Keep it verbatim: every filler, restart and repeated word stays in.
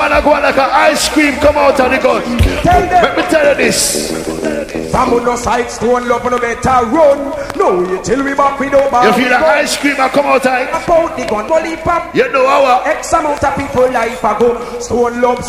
Man, I go like an ice cream come out of the gun. Let me tell you this. From on no side, stone love no better run. No, you till we back with over. You feel the ice cream I come out of it? About the gun, bully pop. You know how X amount of people life ago. Stone love